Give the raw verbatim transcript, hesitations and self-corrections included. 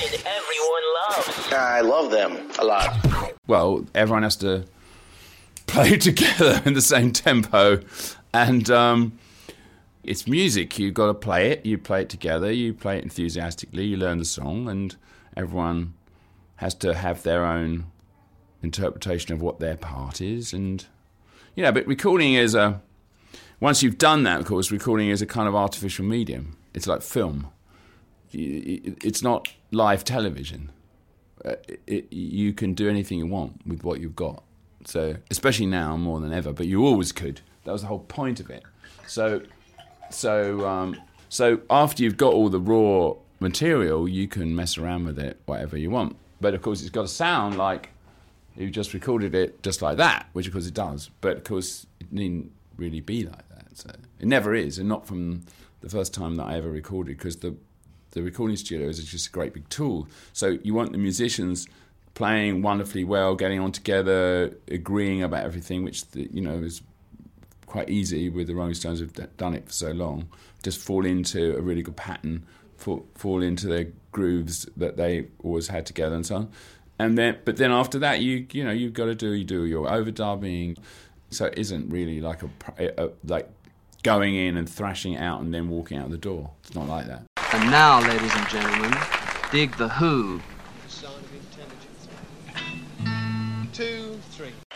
station everyone loves. I love them a lot. Well, everyone has to play together in the same tempo, and um, it's music. You've got to play it. You play it together. You play it enthusiastically. You learn the song, and everyone has to have their own interpretation of what their part is. And you know, but recording is a once you've done that, of course, recording is a kind of artificial medium. It's like film. It's not live television. It, it, you can do anything you want with what you've got. So, especially now more than ever, but you always could. That was the whole point of it. So, so, um, so after you've got all the raw material, you can mess around with it, whatever you want. But of course, it's got to sound like you just recorded it just like that, which of course it does. But of course, it needn't really be like that. So it never is, and not from the first time that I ever recorded, because the the recording studio is just a great big tool. So you want the musicians playing wonderfully well, getting on together, agreeing about everything, which the, you know is quite easy with the Rolling Stones who've done it for so long. Just fall into a really good pattern, fall, fall into their grooves that they always had together, and so on. And then, but then after that, you you know you've got to do you do your overdubbing. So it isn't really like a, a, a like going in and thrashing it out and then walking out the door. It's not like that. And now, ladies and gentlemen, dig the Who. Sound of intelligence. Two, three.